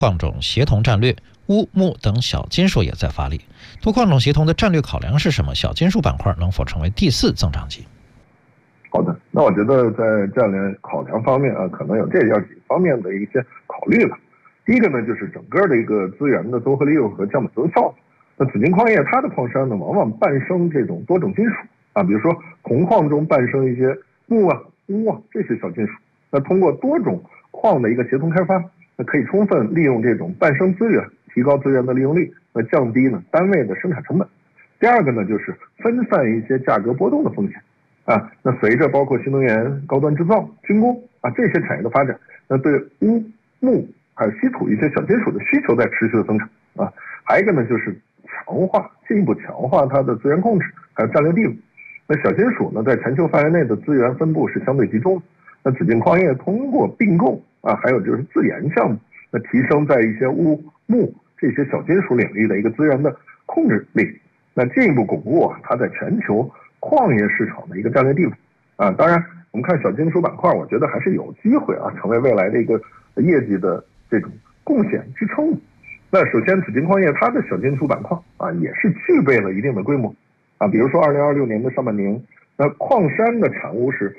矿种协同战略，钨、钼等小金属也在发力。多矿种协同的战略考量是什么？小金属板块能否成为第4增长极？ 好的，那我觉得在战略考量方面可能有这样几方面的一些考虑了。第一个呢，就是整个的一个资源的综合利用和降本增效。那紫金矿业它的矿山呢，往往伴生这种多种金属比如说铜矿中伴生一些钼钨这些小金属。那通过多种矿的一个协同开发，那可以充分利用这种伴生资源，提高资源的利用率，那降低呢单位的生产成本。第二个呢，就是分散一些价格波动的风险。那随着包括新能源、高端制造、军工这些产业的发展，那对钨、钼还有稀土一些小金属的需求在持续的增长还有一个呢，就是进一步强化它的资源控制，还有战略地位。那小金属呢，在全球范围内的资源分布是相对集中的。那紫金矿业通过并购还有就是自研项目，那提升在一些钨、钼这些小金属领域的一个资源的控制力，那进一步巩固它在全球矿业市场的一个战略地位当然我们看小金属板块，我觉得还是有机会成为未来的一个业绩的这种贡献支撑。那首先紫金矿业它的小金属板块也是具备了一定的规模比如说2026年的上半年，那矿山的产物是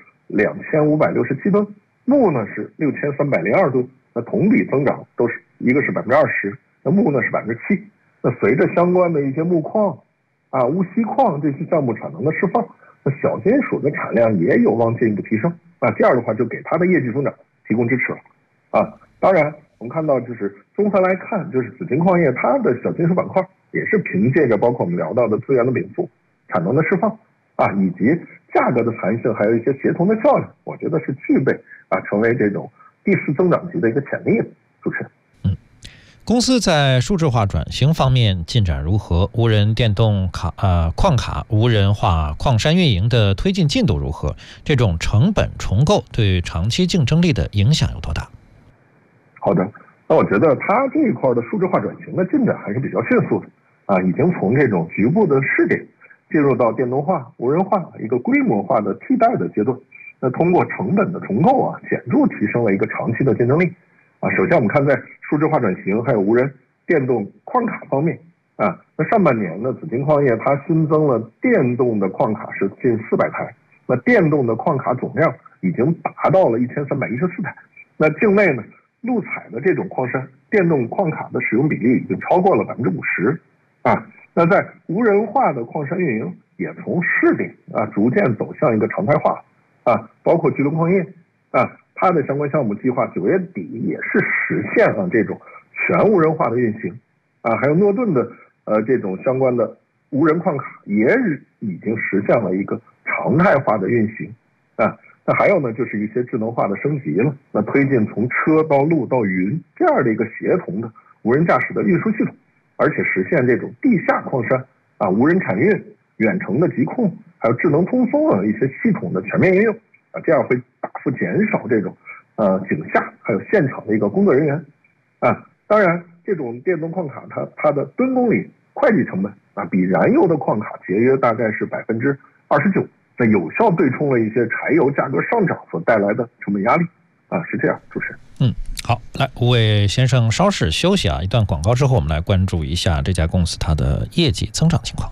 2567吨，钼呢是6302吨，那同比增长都是一个是20%，那钼呢是7%。那随着相关的一些钼矿钨锡矿这些项目产能的释放，那小金属的产量也有望进一步提升这样的话就给它的业绩增长提供支持了当然我们看到就是综合来看，就是紫金矿业它的小金属板块也是凭借着包括我们聊到的资源的禀赋、产能的释放以及价格的弹性，还有一些协同的效应，我觉得是具备成为这种第4增长极的一个潜力的。主持人。 公司在数字化转型方面进展如何？无人电动矿卡、无人化矿山运营的推进进度如何？这种成本重构对长期竞争力的影响有多大？ 好的，那我觉得它这一块的数字化转型的进展还是比较迅速的已经从这种局部的试点进入到电动化、无人化一个规模化的替代的阶段。那通过成本的重构显著提升了一个长期的竞争力首先我们看在数字化转型还有无人电动矿卡方面那上半年呢，紫金矿业它新增了电动的矿卡是近400台，那电动的矿卡总量已经达到了1314台。那境内呢，路采的这种矿山电动矿卡的使用比例已经超过了50%那在无人化的矿山运营也从试点逐渐走向一个常态化包括巨龙矿业它的相关项目计划9月底也是实现了这种全无人化的运行还有诺顿的这种相关的无人矿卡也已经实现了一个常态化的运行那还有呢，就是一些智能化的升级了，那推进从车到路到云这样的一个协同的无人驾驶的运输系统，而且实现这种地下矿山无人产运、远程的疾控，还有智能通风一些系统的全面应用这样会大幅减少这种井下还有现场的一个工作人员当然这种电动矿卡它的吨公里会计成本比燃油的矿卡节约大概是29%，那有效对冲了一些柴油价格上涨所带来的成本压力是这样。主持人。 好，来吴伟先生稍事休息一段广告之后，我们来关注一下这家公司它的业绩增长情况。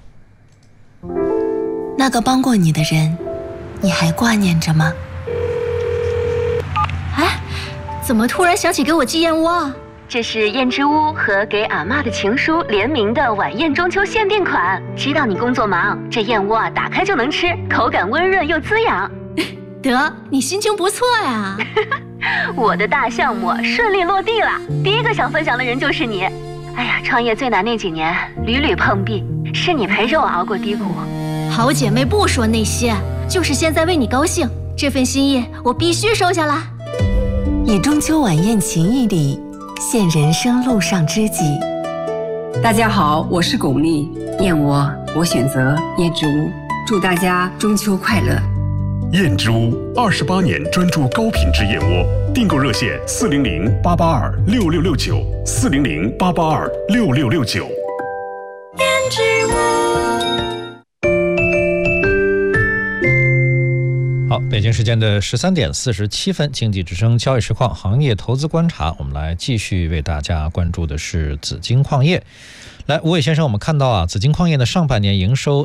那个帮过你的人，你还挂念着吗？ 怎么突然想起给我寄燕窝这是燕之屋和给阿嬷的情书联名的晚宴中秋限定款，知道你工作忙，这燕窝打开就能吃，口感温润又滋养。 得，你心情不错呀。 我的大项目顺利落地了，第一个想分享的人就是你。哎呀，创业最难那几年屡屡碰壁，是你陪着我熬过低谷。 好姐妹不说那些，就是现在为你高兴，这份心意我必须收下啦。 以中秋晚宴情谊礼，献人生路上知己。 大家好，我是巩俐，燕窝我选择燕之屋，祝大家中秋快乐。 燕之屋28年专注高品质燕窝，订购热线400-882-6669，400-882-6669。 燕之屋。 好， 北京时间的13点47分，经济之声交易实况行业投资观察，我们来继续为大家关注的是紫金矿业。来，吴伟先生，我们看到紫金矿业的上半年营收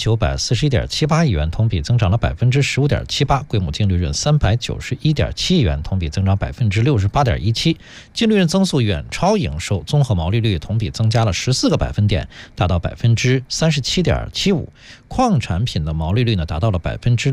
1941.78亿元，同比增长了15.78%，规模净利润391.7亿元，同比增长68.17%，净利润增速远超营收，综合毛利率同比增加了14个百分点，达到37.75%。矿产品的毛利率呢达到了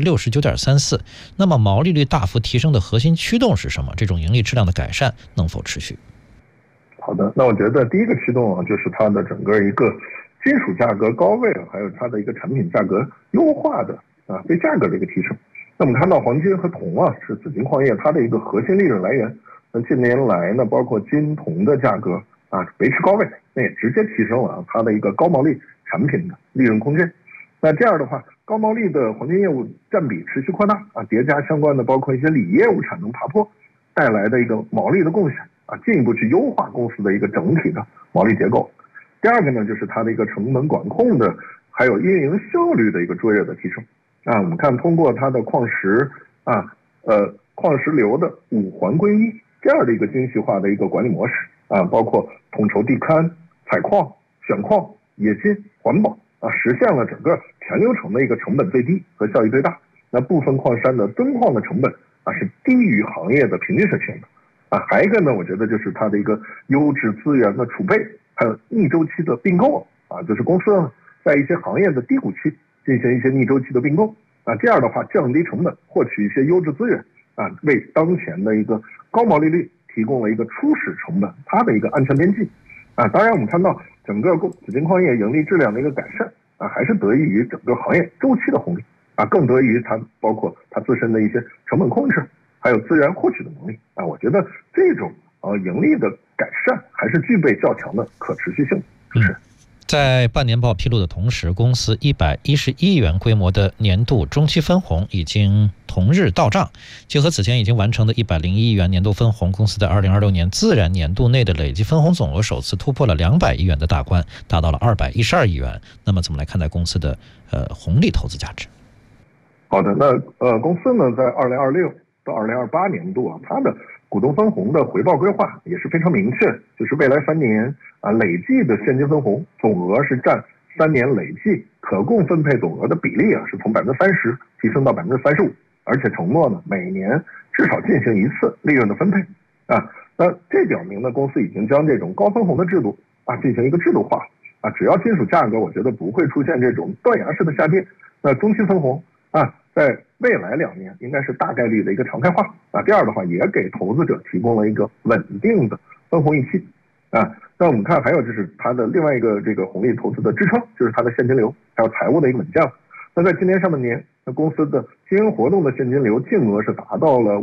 69.34%。那么毛利率大幅提升的核心驱动是什么？这种盈利质量的改善能否持续？ 好的，那我觉得第一个驱动就是它的整个一个金属价格高位，还有它的一个产品价格优化的对价格的一个提升。那我们看到黄金和铜是紫金矿业它的一个核心利润来源。那近年来呢，包括金铜的价格维持高位，那也直接提升了它的一个高毛利产品的利润空间。那这样的话，高毛利的黄金业务占比持续扩大叠加相关的包括一些锂业务产能爬坡带来的一个毛利的贡献进一步去优化公司的一个整体的毛利结构。第二个呢，就是它的一个成本管控的还有运营效率的一个卓越的提升我们看通过它的矿石矿石流的5环归一这样的一个精细化的一个管理模式包括统筹地勘、采矿、选矿、冶金、环保实现了整个全流程的一个成本最低和效益最大。那部分矿山的增矿的成本是低于行业的平均水平的还有一个呢，我觉得就是它的一个优质资源的储备，还有逆周期的并购就是公司在一些行业的低谷期进行一些逆周期的并购这样的话降低成本，获取一些优质资源为当前的一个高毛利率提供了一个初始成本它的一个安全边际当然我们看到整个紫金矿业盈利质量的一个改善还是得益于整个行业周期的红利更得益于它包括它自身的一些成本控制还有资源获取的能力我觉得这种盈利的改善还是具备较强的可持续性。 在半年报披露的同时，公司111亿元规模的年度中期分红已经同日到账。结合此前已经完成的101亿元年度分红，公司在2026年自然年度内的累计分红总额首次突破了200亿元的大关，达到了212亿元。那么怎么来看待公司的红利投资价值？ 好的，那公司呢在2026到2028年度它的股东分红的回报规划也是非常明确，就是未来3年累计的现金分红总额是占3年累计可供分配总额的比例是从30%提升到35%，而且承诺呢每年至少进行1次利润的分配那这表明呢公司已经将这种高分红的制度进行一个制度化只要金属价格我觉得不会出现这种断崖式的下跌，那中期分红在未来2年应该是大概率的一个常态化第二的话也给投资者提供了一个稳定的分红预期那我们看还有就是它的另外一个这个红利投资的支撑，就是它的现金流还有财务的一个稳健。那在今年上半年，那公司的经营活动的现金流净额是达到了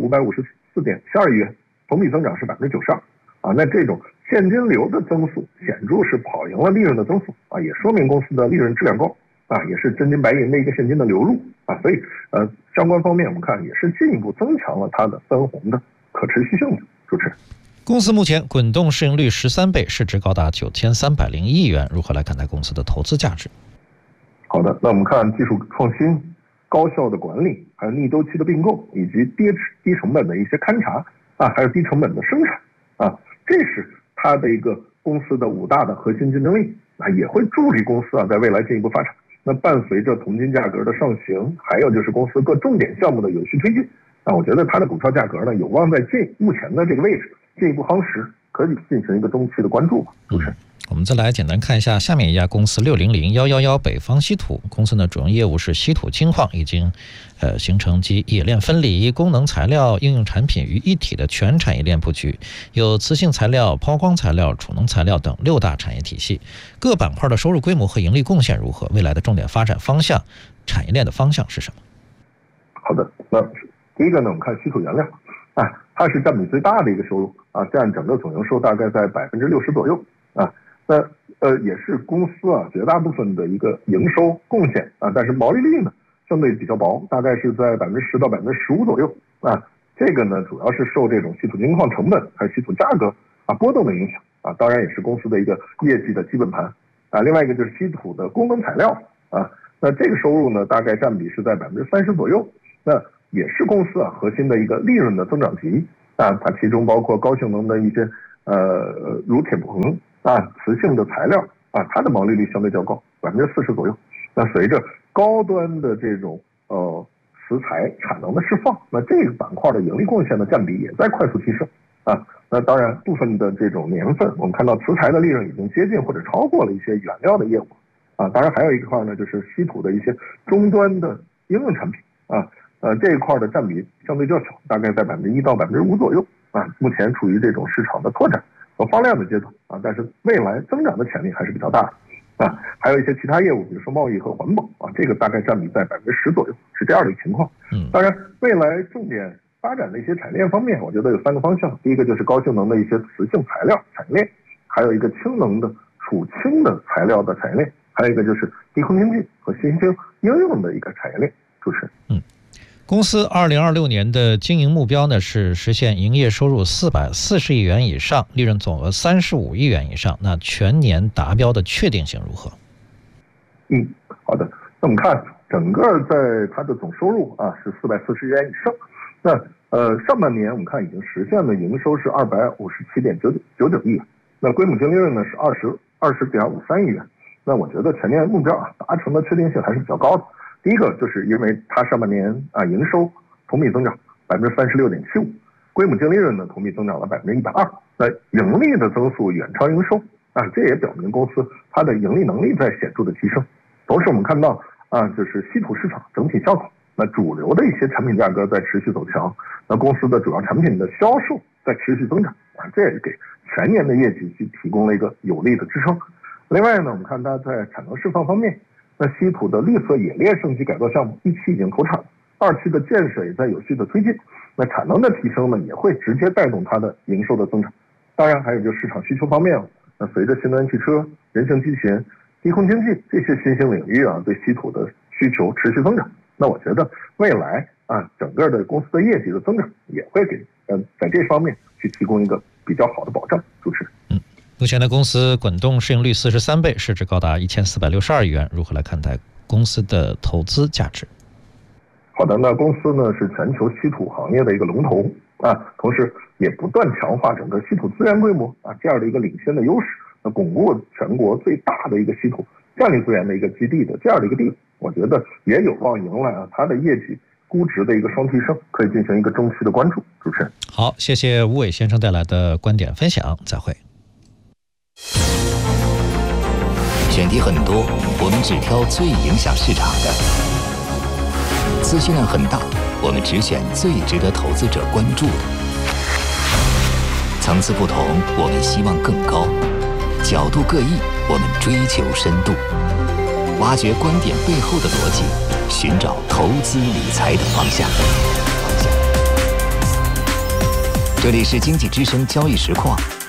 554.72亿元，同比增长是92%那这种现金流的增速显著是跑赢了利润的增速也说明公司的利润质量高也是真金白银的一个现金的流入所以相关方面我们看也是进一步增强了它的分红的可持续性的。主持人， 公司目前滚动市盈率13倍，市值高达9301亿元，如何来看待公司的投资价值？ 好的，那我们看技术创新、高效的管理，还有逆周期的并购，以及低成本的一些勘察还有低成本的生产这是它的一个公司的5大的核心竞争力也会助力公司在未来进一步发展。那伴随着铜金价格的上行，还有就是公司各重点项目的有序推进我觉得它的股票价格呢有望在目前的这个位置进一步夯实，可以进行一个中期的关注主持人。 我们再来简单看一下下面一家公司600111北方稀土。公司呢主营业务是稀土金矿，已经形成集冶炼分离、功能材料、应用产品于一体的全产业链布局，有磁性材料、抛光材料、储能材料等6大产业体系。各板块的收入规模和盈利贡献如何？未来的重点发展方向、产业链的方向是什么？ 好的，那第一个呢，我们看稀土原料它是占比最大的一个收入占整个总营收大概在60%左右那也是公司绝大部分的一个营收贡献但是毛利率呢相对比较薄，大概是在10%到15%左右这个呢主要是受这种稀土金矿成本还有稀土价格波动的影响当然也是公司的一个业绩的基本盘另外一个就是稀土的功能材料那这个收入呢大概占比是在30%左右。那也是公司核心的一个利润的增长极它其中包括高性能的一些如铁硼磁性的材料它的毛利率相对较高，40%左右。那随着高端的这种磁材产能的释放，那这个板块的盈利贡献的占比也在快速提升那当然部分的这种年份，我们看到磁材的利润已经接近或者超过了一些原料的业务当然还有一块呢，就是稀土的一些终端的应用产品这一块的占比相对较小，大概在1%到5%左右目前处于这种市场的拓展和放量的阶段但是未来增长的潜力还是比较大的还有一些其他业务，比如说贸易和环保这个大概占比在10%左右，是这样的一个情况。当然未来重点发展的一些产业链方面，我觉得有3个方向。第一个就是高性能的一些磁性材料产业链，还有一个氢能的储氢的材料的产业链，还有一个就是低空经济和新兴应用的一个产业链。主持人， 公司2026年的经营目标呢是实现营业收入440亿元以上，利润总额35亿元以上。那全年达标的确定性如何？ 好的。那我们看整个在它的总收入是440亿元以上。那上半年我们看已经实现了营收是257.99亿元，那归母净利润呢是20.53亿元。那我觉得全年目标达成的确定性还是比较高的。第一个就是因为它上半年营收同比增长36.75%，归母净利润呢同比增长了120%，那盈利的增速远超营收这也表明公司它的盈利能力在显著的提升。同时我们看到就是稀土市场整体较好，那主流的一些产品价格在持续走强，那公司的主要产品的销售在持续增长这也给全年的业绩去提供了一个有力的支撑。另外呢，我们看它在产能释放方面，那稀土的绿色冶炼升级改造项目1期已经投产了，2期的建设也在有序的推进，那产能的提升呢也会直接带动它的营收的增长。当然还有就是市场需求方面那随着新能源汽车、人形机器人、低空经济这些新兴领域对稀土的需求持续增长，那我觉得未来整个的公司的业绩的增长也会给在这方面去提供一个比较好的保障。主持人， 目前的公司滚动市盈率43倍，市值高达1462亿元，如何来看待公司的投资价值？ 好的，那公司呢是全球稀土行业的一个龙头同时也不断强化整个稀土资源规模这样的一个领先的优势，那巩固全国最大的一个稀土战略资源的一个基地的这样的一个地位，我觉得也有望迎来它的业绩估值的一个双提升，可以进行一个中期的关注。主持人， 好，谢谢吴伟先生带来的观点分享，再会。 选题很多，我们只挑最影响市场的；资讯量很大，我们只选最值得投资者关注的。层次不同，我们希望更高；角度各异，我们追求深度。挖掘观点背后的逻辑，寻找投资理财的方向。这里是经济之声交易实况。